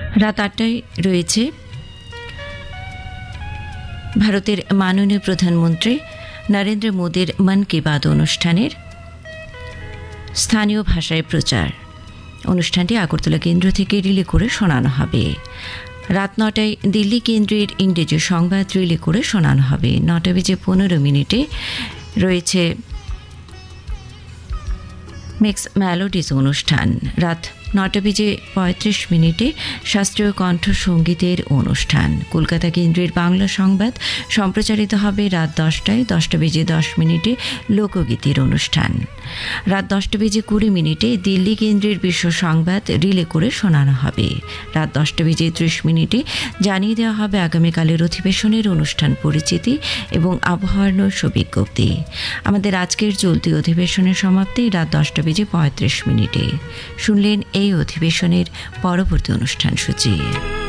রাত ৮টায় রয়েছে ভারতের মাননীয় প্রধানমন্ত্রী নরেন্দ্র মোদীর মন কি বাত অনুষ্ঠানের স্থানীয় ভাষায় প্রচার। অনুষ্ঠানটি আগরতলা কেন্দ্র থেকে রিলে করে শোনানো হবে। রাত ৯টায় দিল্লি কেন্দ্রের ইংরেজি সংবাদ রিলে করে শোনানো হবে। ৯:১৫ রয়েছে মিক্স মেলোডিজ অনুষ্ঠান। রাত ৯:৩৫ শাস্ত্রীয় কণ্ঠসঙ্গীতের অনুষ্ঠান। কলকাতা কেন্দ্রের বাংলা সংবাদ সম্প্রচারিত হবে রাত ১০টায়। ১০:১০ লোকগীতির অনুষ্ঠান। রাত ১০:২০ দিল্লি কেন্দ্রের বিশ্ব সংবাদ রিলে করে শোনানো হবে। রাত ১০:৩০ জানিয়ে দেওয়া হবে আগামীকালের অধিবেশনের অনুষ্ঠান পরিচিতি এবং আবহাওয়ার নৈশ বিজ্ঞপ্তি। আমাদের আজকের চলতি অধিবেশনের সমাপ্তি রাত 10:35। শুনলেন এই অধিবেশনের পরবর্তী অনুষ্ঠান সূচি।